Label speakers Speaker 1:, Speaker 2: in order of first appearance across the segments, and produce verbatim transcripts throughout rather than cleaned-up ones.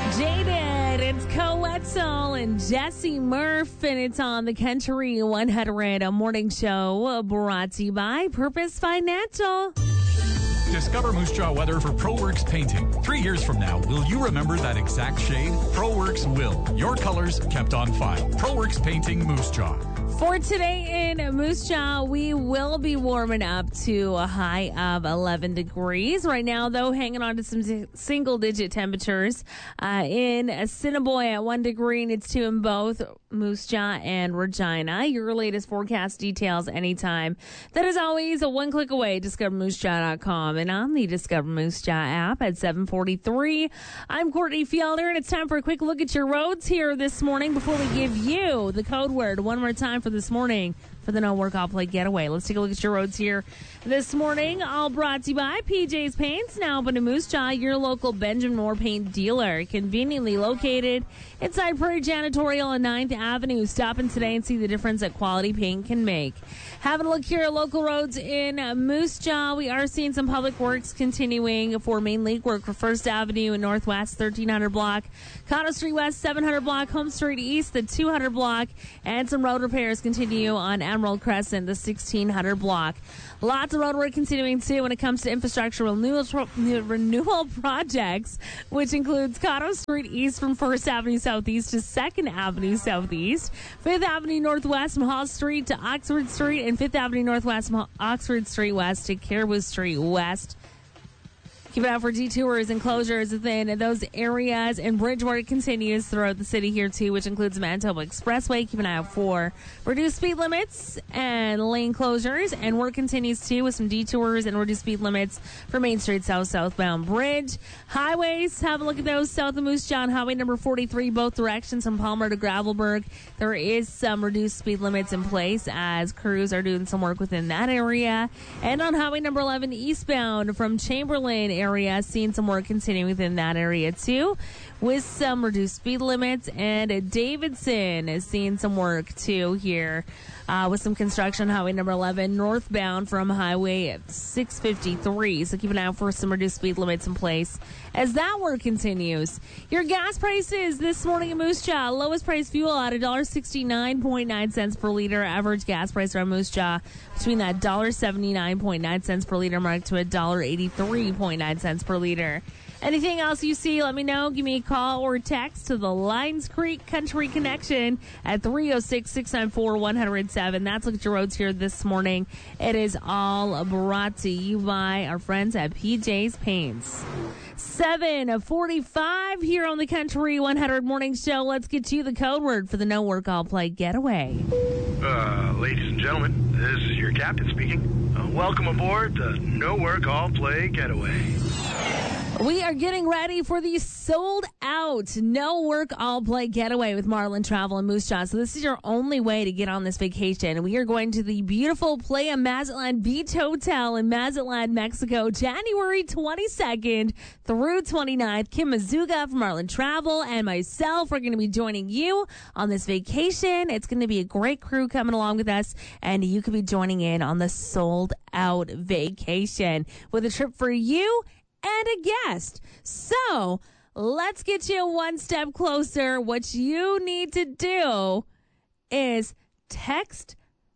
Speaker 1: Jaded, it's Coetzel and Jesse Murph, and it's on the Country one hundred, a morning show brought to you by Purpose Financial.
Speaker 2: Discover Moose Jaw weather for ProWorks Painting. Three years from now, will you remember that exact shade? ProWorks will. Your colors kept on file. ProWorks Painting Moose Jaw.
Speaker 1: For today in Moose Jaw, we will be warming up to a high of eleven degrees. Right now, though, hanging on to some single-digit temperatures. Uh, in Assiniboia at one degree, and it's two in both Moose Jaw and Regina. Your latest forecast details anytime. That is always a one-click away, discover moose jaw dot com. And on the Discover Moose Jaw app at seven forty-three. I'm Courtney Fielder, and it's time for a quick look at your roads here this morning before we give you the code word one more time for this morning for the No Work All Play Getaway. Let's take a look at your roads here this morning. All brought to you by P J's Paints, now open in Moose Jaw, your local Benjamin Moore paint dealer. Conveniently located inside Prairie Janitorial on ninth Avenue. Stop in today and see the difference that quality paint can make. Having a look here at local roads in Moose Jaw, we are seeing some public works continuing for main leak work for First Avenue and Northwest thirteen hundred block, Conno Street West seven hundred block, Home Street East the two hundred block, and some road repairs continue on Emerald Crescent the sixteen hundred block. Lots of road work continuing, too, when it comes to infrastructure renewal, renewal projects, which includes Conno Street East from First Avenue Southeast to Second Avenue Southeast, Fifth Avenue Northwest from Hall Street to Oxford Street, and Fifth Avenue Northwest from Oxford Street West to Caribou Street West. Keep it out for detours and closures within those areas, and bridge work continues throughout the city here, too, which includes Manitoba Expressway. Keep an eye out for reduced speed limits and lane closures, and work continues, too, with some detours and reduced speed limits for Main Street South southbound bridge. Highways, have a look at those south of Moose Jaw, Highway number forty-three, both directions from Palmer to Gravelburg. There is some reduced speed limits in place as crews are doing some work within that area. And on Highway number eleven, eastbound from Chamberlain area, area, seeing some work continuing within that area too, with some reduced speed limits. And Davidson is seeing some work too here uh, with some construction on Highway number eleven northbound from Highway six fifty-three. So keep an eye out for some reduced speed limits in place as that work continues. Your gas prices this morning in Moose Jaw: lowest price fuel at one dollar sixty-nine point nine cents per liter. Average gas price around Moose Jaw between that one dollar seventy-nine point nine cents per liter mark to one dollar eighty-three point nine cents per liter. Anything else you see, let me know. Give me a call or text to the Lions Creek Country Connection at three oh six, six nine four, one oh seven. That's Look at Your Roads here this morning. It is all brought to you by our friends at P J's Paints. seven forty-five here on the Country one hundred Morning Show. Let's get you the code word for the No Work All Play Getaway.
Speaker 3: Uh, ladies and gentlemen, this is your captain speaking. Uh, welcome aboard the No Work All Play Getaway.
Speaker 1: We are getting ready for the sold-out No Work All Play Getaway with Marlin Travel and Moose Jaw. So this is your only way to get on this vacation. We are going to the beautiful Playa Mazatlan Beach Hotel in Mazatlan, Mexico, January twenty-second through twenty-ninth. Kim Mazuga from Marlin Travel and myself are going to be joining you on this vacation. It's going to be a great crew coming along with us, and you could be joining in on the sold-out vacation with a trip for you and a guest. So let's get you one step closer. What you need to do is text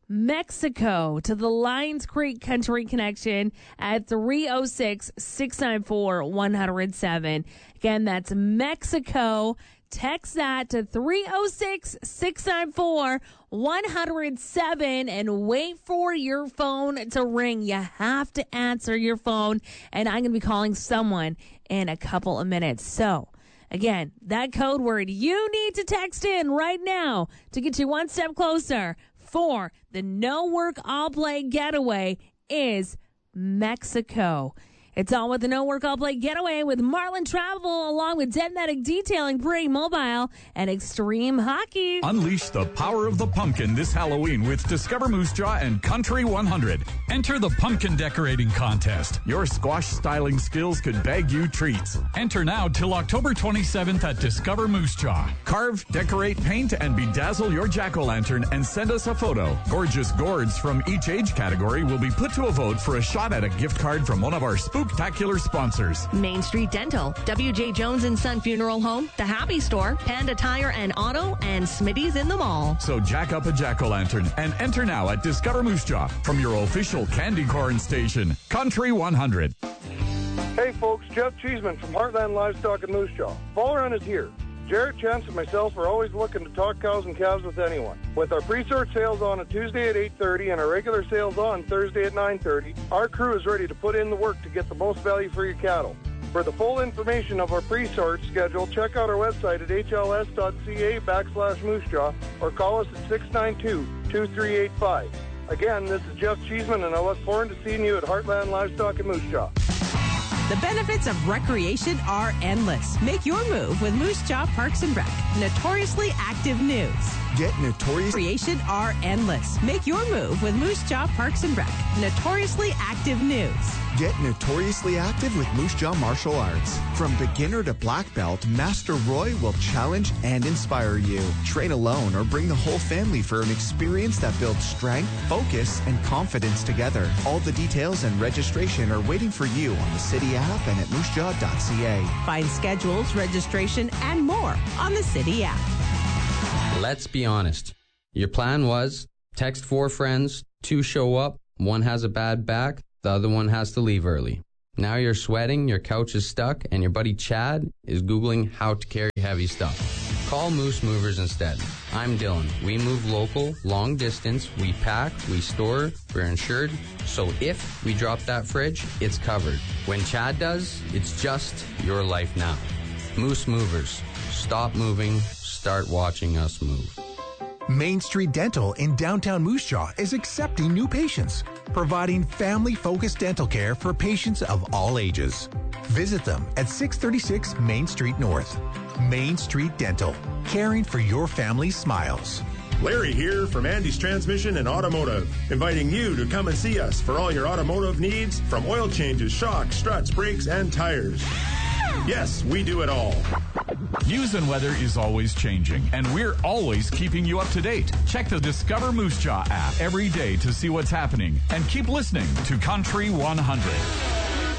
Speaker 1: Mexico to the Lions Creek Country Connection at three oh six, six nine four, one oh seven. Again, that's Mexico. Text that to three oh six, six nine four, one oh seven and wait for your phone to ring. You have to answer your phone, and I'm going to be calling someone in a couple of minutes. So, again, that code word you need to text in right now to get you one step closer for the No Work All Play Getaway is Mexico. It's all with the No Work All Play Getaway with Marlin Travel, along with Denmatic Detailing, Prairie Mobile, and Extreme Hockey.
Speaker 2: Unleash the power of the pumpkin this Halloween with Discover Moose Jaw and Country one hundred. Enter the pumpkin decorating contest. Your squash styling skills could bag you treats. Enter now till October twenty-seventh at Discover Moose Jaw. Carve, decorate, paint, and bedazzle your jack-o'-lantern and send us a photo. Gorgeous gourds from each age category will be put to a vote for a shot at a gift card from one of our spooky spooktacular sponsors.
Speaker 4: Main Street Dental, W J Jones and Son Funeral Home, The Happy Store, Panda Tire and Auto, and Smitty's in the Mall.
Speaker 2: So jack up a jack-o'-lantern and enter now at Discover Moose Jaw from your official candy corn station, Country one hundred.
Speaker 5: Hey folks, Jeff Cheeseman from Heartland Livestock and Moose Jaw. Fall Run is here. Jared, Chance, and myself are always looking to talk cows and calves with anyone. With our pre-sort sales on a Tuesday at eight thirty and our regular sales on Thursday at nine thirty, our crew is ready to put in the work to get the most value for your cattle. For the full information of our pre-sort schedule, check out our website at h l s dot c a backslash moose jaw or call us at six nine two, two three eight five. Again, this is Jeff Cheeseman, and I look forward to seeing you at Heartland Livestock and Moose Jaw.
Speaker 6: The benefits of recreation are endless. Make your move with Moose Jaw Parks and Rec. Notoriously active news.
Speaker 7: Get notorious.
Speaker 6: Recreation are endless. Make your move with Moose Jaw Parks and Rec. Notoriously active news.
Speaker 7: Get notoriously active with Moose Jaw Martial Arts. From beginner to black belt, Master Roy will challenge and inspire you. Train alone or bring the whole family for an experience that builds strength, focus, and confidence together. All the details and registration are waiting for you on the City app and at moose jaw dot c a.
Speaker 6: Find schedules, registration, and more on the City app.
Speaker 8: Let's be honest. Your plan was text four friends, two show up, one has a bad back, the other one has to leave early. Now you're sweating, your couch is stuck, and your buddy Chad is Googling how to carry heavy stuff. Call Moose Movers instead. I'm Dylan. We move local, long distance, we pack, we store, we're insured, so if we drop that fridge, it's covered. When Chad does, it's just your life now. Moose Movers. Stop moving, start watching us move.
Speaker 9: Main Street Dental in downtown Moose Jaw is accepting new patients, providing family-focused dental care for patients of all ages. Visit them at six thirty-six Main Street North. Main Street Dental, caring for your family's smiles.
Speaker 10: Larry here from Andy's Transmission and Automotive, inviting you to come and see us for all your automotive needs, from oil changes, shocks, struts, brakes, and tires. Yes, we do it all.
Speaker 2: News and weather is always changing, and we're always keeping you up to date. Check the Discover Moose Jaw app every day to see what's happening, and keep listening to Country one hundred.